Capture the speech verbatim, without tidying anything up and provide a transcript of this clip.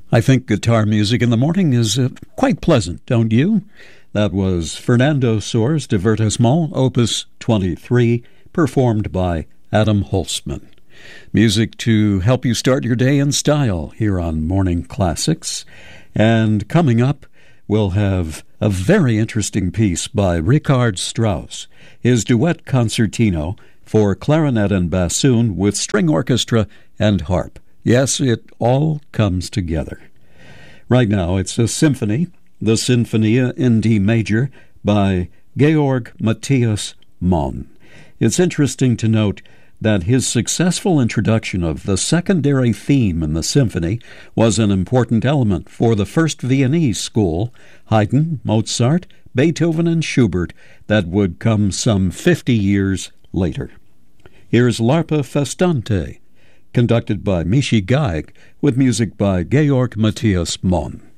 I think guitar music in the morning is uh, quite pleasant, don't you? That was Fernando Soares' Divertissement, Opus twenty-three, performed by Adam Holzman. Music to help you start your day in style here on Morning Classics. And coming up, we'll have a very interesting piece by Richard Strauss, his duet concertino for clarinet and bassoon with string orchestra and harp. Yes, it all comes together. Right now, it's a symphony, the Sinfonia in D major by Georg Matthias Mohn. It's interesting to note that his successful introduction of the secondary theme in the symphony was an important element for the first Viennese school, Haydn, Mozart, Beethoven, and Schubert, that would come some fifty years later. Here's L'Arpa Festante, conducted by Michi Geig, with music by Georg Matthias Mohn.